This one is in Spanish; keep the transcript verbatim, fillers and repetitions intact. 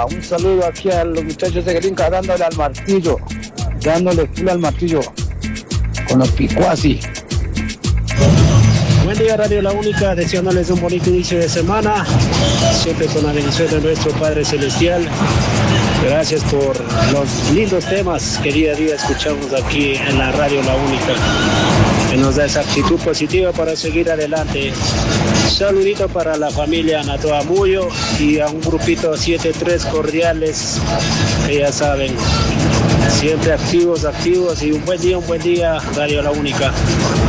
Un saludo aquí a los muchachos de Grinca dándole al martillo, dándole full al martillo con los picuasi. Buen día, Radio La Única, deseándoles un bonito inicio de semana, siempre con la bendición de nuestro Padre Celestial. Gracias por los lindos temas que día a día escuchamos aquí en la Radio La Única, que nos da esa actitud positiva para seguir adelante. Saludito para la familia Natoa Muyo y a un grupito siete tres cordiales, que ya saben, siempre activos, activos, y un buen día, un buen día, Radio La Única.